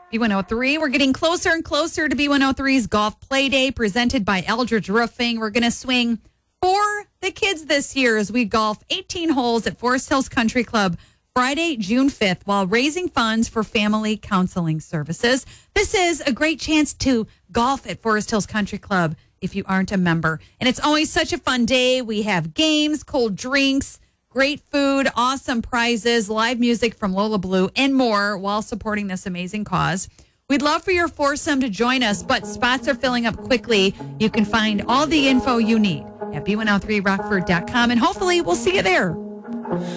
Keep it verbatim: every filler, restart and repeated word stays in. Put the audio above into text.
B one oh three. We're getting closer and closer to B one oh three's Golf Play Day presented by Eldridge Roofing. We're going to swing for the kids this year as we golf eighteen holes at Forest Hills Country Club Friday, June fifth, while raising funds for family counseling services. This is a great chance to golf at Forest Hills Country Club if you aren't a member. And it's always such a fun day. We have games, cold drinks, great food, awesome prizes, live music from Lola Blue, and more while supporting this amazing cause. We'd love for your foursome to join us, but spots are filling up quickly. You can find all the info you need at B one oh three rockford dot com, and hopefully we'll see you there.